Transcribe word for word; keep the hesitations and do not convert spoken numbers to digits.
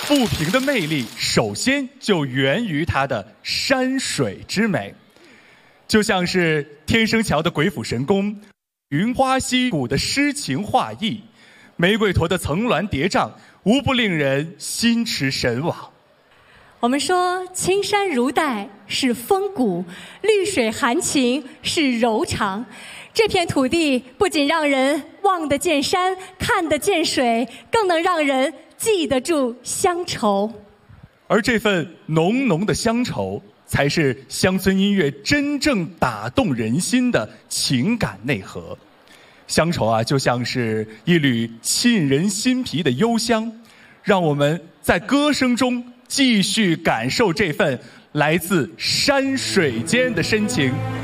富平的魅力首先就源于它的山水之美，就像是天生桥的鬼斧神工，云花溪谷的诗情画意，玫瑰坨的层峦叠嶂，无不令人心驰神往。 我们说青山如黛是风骨，绿水含情是柔肠。这片土地不仅让人望得见山，看得见水，更能让人记得住乡愁。 而这份浓浓的乡愁，才是乡村音乐真正打动人心的情感内核。乡愁啊，就像是一缕沁人心脾的幽香，让我们在歌声中继续感受这份来自山水间的深情。